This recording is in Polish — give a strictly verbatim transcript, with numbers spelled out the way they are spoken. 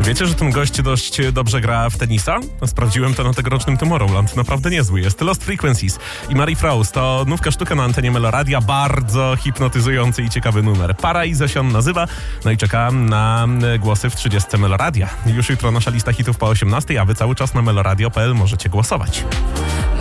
Wiecie, że ten gość dość dobrze gra w tenisa? Sprawdziłem to na tegorocznym Tomorrowland. Naprawdę niezły jest. Lost Frequencies i Marie Frost to nówka sztuka na antenie Meloradia. Bardzo hipnotyzujący i ciekawy numer. Para Iza się on nazywa. No i czekam na głosy w trzydziestce Meloradia. Już jutro nasza lista hitów po osiemnastej, a wy cały czas na meloradio kropka p l możecie głosować.